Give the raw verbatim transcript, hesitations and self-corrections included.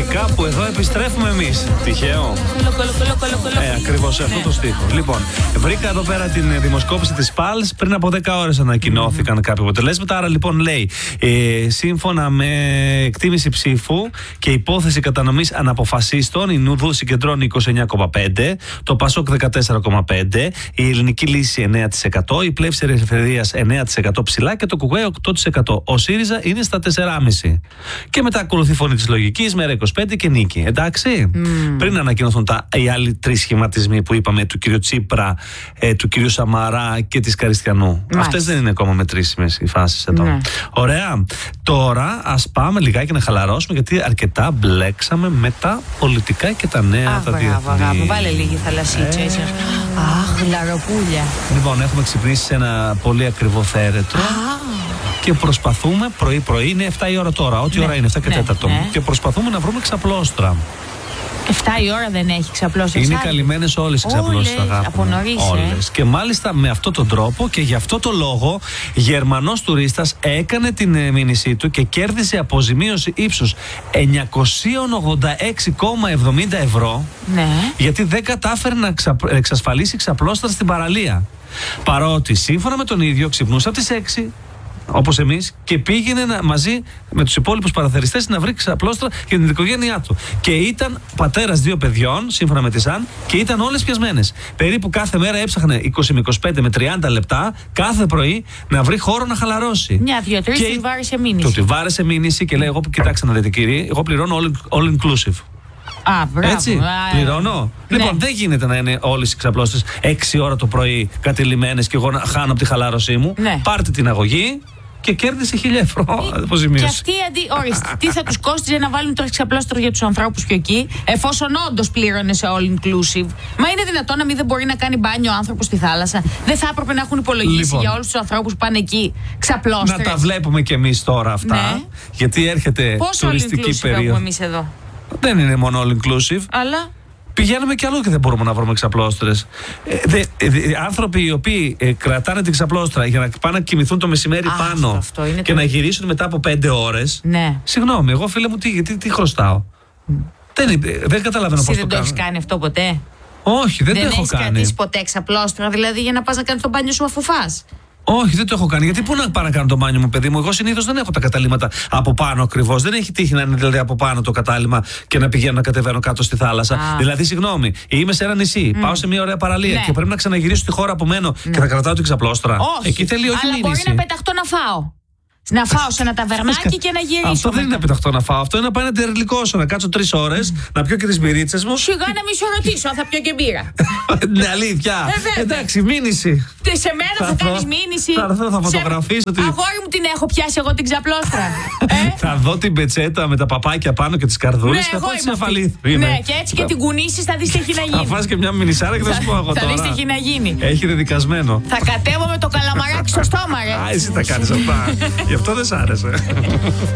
κάπου εδώ επιστρέφουμε εμείς. Τυχαίο. Ε, ακριβώς σε αυτό το στίχο. Λοιπόν, βρήκα εδώ πέρα την δημοσκόπηση της Πάλς. Πριν από δέκα ώρες ανακοινώθηκαν κάποια αποτελέσματα. Άρα λοιπόν λέει, ε, σύμφωνα με εκτίμηση ψήφου και υπόθεση κατανομής αναποφασίστων, η Νουδού συγκεντρώνει είκοσι εννιά κόμμα πέντε, το Πασόκ δεκατέσσερα κόμμα πέντε, η Ελληνική Λύση εννέα τοις εκατό, η Πλεύση Ελευθερίας εννέα τοις εκατό ψηλά και το Κουκουέ οκτώ τοις εκατό. Ο ΣΥΡΙΖΑ είναι στα τέσσερα κόμμα πέντε. Και μετά ακολουθεί η Φωνή της Λογικής, Μέρα είκοσι πέντε και Νίκη. Εντάξει. Mm. Πριν ανακοινωθούν τα, οι άλλοι τρεις σχηματισμοί που είπαμε, του κ. Τσίπρα, ε, του κ. Σαμαρά και της Καριστιανού. Αυτές δεν είναι ακόμα μετρήσιμες οι φάσεις εδώ. Mm. Ωραία. Τώρα ας πάμε λιγάκι να χαλαρώσουμε, γιατί αρκετά μπλέξαμε με τα πολιτικά και τα νέα. Α, τα μπράβο, αγάπη. Βάλε λίγη θαλασσίτσα. Ε. Αχ, λαροπούλια. Λοιπόν, έχουμε ξυπνήσει σε ένα πολύ ακριβό θέρετρο. Ah. Και προσπαθούμε πρωί-πρωί, είναι εφτά η ώρα τώρα, ό,τι ναι, ώρα είναι, εφτά και τέταρτο. Ναι. Και προσπαθούμε να βρούμε ξαπλώστρα. εφτά η ώρα δεν έχει ξαπλώστρα. Είναι καλυμμένες όλες οι ξαπλώστρες, αγάπη. Από νωρίς, όλες. Ε. Και μάλιστα με αυτόν τον τρόπο και γι' αυτό το λόγο, Γερμανός τουρίστας έκανε την ε, μήνυσή του και κέρδισε αποζημίωση ύψους εννιακόσια ογδόντα έξι κόμμα εβδομήντα ευρώ. Ναι. Γιατί δεν κατάφερε να ξα... εξασφαλίσει ξαπλώστρα στην παραλία. Παρότι σύμφωνα με τον ίδιο ξυπνούσε από τις έξι. Όπως εμείς, και πήγαινε να, μαζί με τους υπόλοιπους παραθεριστές να βρει ξαπλώστρα για την οικογένειά του. Και ήταν πατέρας δύο παιδιών, σύμφωνα με τη ΣΑΝ, και ήταν όλες πιασμένες. Περίπου κάθε μέρα έψαχνε είκοσι με είκοσι πέντε με τριάντα λεπτά κάθε πρωί να βρει χώρο να χαλαρώσει. Μια, δύο, τρεις, του βάρεσε μήνυση. Του τη βάρεσε μήνυση και λέει: εγώ, κοιτάξτε να δείτε, κύριε, εγώ πληρώνω all, all inclusive. Α, μπράβο. Έτσι, α, πληρώνω. Ναι. Λοιπόν, δεν γίνεται να είναι όλες οι ξαπλώστρες έξι ώρα το πρωί κατηλημμένες και εγώ να χάνω από τη χαλάρωσή μου. Ναι. Πάρτε την αγωγή. Και κέρδισε χίλια ευρώ αποζημίωση. Και αυτοί αντί. Ορίστε, τι θα τους κόστιζε να βάλουν τώρα ξαπλώστρο για τους ανθρώπους πιο εκεί, εφόσον όντως πλήρωνε σε all inclusive. Μα είναι δυνατόν να μην δεν μπορεί να κάνει μπάνιο ο άνθρωπος στη θάλασσα? Δεν θα έπρεπε να έχουν υπολογίσει λοιπόν, για όλους τους ανθρώπους που πάνε εκεί ξαπλώστρες? Να τα βλέπουμε κι εμείς τώρα αυτά. Ναι. Γιατί έρχεται πόσο τουριστική περίοδο. Έχουμε εμείς εδώ? Δεν είναι μόνο all inclusive. Αλλά. Πηγαίνουμε κι αλλού και δεν μπορούμε να βρούμε ξαπλώστρες. Ε, δε, δε, άνθρωποι οι οποίοι ε, κρατάνε την ξαπλώστρα για να πάνε να κοιμηθούν το μεσημέρι Α, πάνω αυτό, αυτό και το... να γυρίσουν μετά από πέντε ώρες. Ναι. Συγγνώμη, εγώ φίλε μου, τι, τι, τι χρωστάω. Mm. Δεν, δεν καταλαβαίνω πώς το κάνω. Δεν το έχεις κάνει αυτό ποτέ? Όχι, δεν, δεν το έχω κάνει. Δεν έχεις κρατήσει ποτέ ξαπλώστρα, δηλαδή για να πας να κάνεις το μπάνιο σου αφού φας? Όχι, δεν το έχω κάνει. Γιατί πού να πάω να κάνω το μπάνιο μου, παιδί μου? Εγώ συνήθως δεν έχω τα καταλύματα από πάνω ακριβώς. Δεν έχει τύχει να είναι δηλαδή από πάνω το κατάλημα και να πηγαίνω να κατεβαίνω κάτω στη θάλασσα. Α. Δηλαδή, συγγνώμη, είμαι σε ένα νησί, mm. πάω σε μια ωραία παραλία ναι. και πρέπει να ξαναγυρίσω στη χώρα από μένω ναι. και θα κρατάω την ξαπλώστρα. Όχι. Εκεί θέλει όχι αλλά μήνυση. Μπορεί να πεταχτώ να φάω. Να φάω σε ένα ταβερνάκι και να γυρίσω. Αυτό δεν είναι να πεταχτώ να φάω. Αυτό είναι να πάει να τερλικώσω, να κάτσω τρεις ώρες, mm. να πιω και τις μπυρίτσες μου. Σιγά να μη σου ρωτήσω αν θα πιω και μπύρα. Ναι, αλήθεια. Ε, Εντάξει, μήνυση. Και σε μένα θα, θα κάνεις μήνυση. Θα έρθω, θα φωτογραφίσω. Σε... Αγόρι μου την έχω πιάσει εγώ την ξαπλώστρα. ε? Θα δω την πετσέτα με τα παπάκια πάνω και τις καρδούλες. Ναι, θα πω έτσι αφαλήθου. Ναι, και έτσι και την κουνήσεις θα δεις τι έχει να γίνει. Θα φας και μια μινισάρα και θα σου πω εγώ τώρα. Θα δεις τι έχει να γίνει. Έχει δεδικασμένο. Θα κατέβω με το καλαμαράκι στο στόμα, ρε. Α, εσύ τα κάνεις αυτά. Γι' αυτό δεν σ' άρεσε.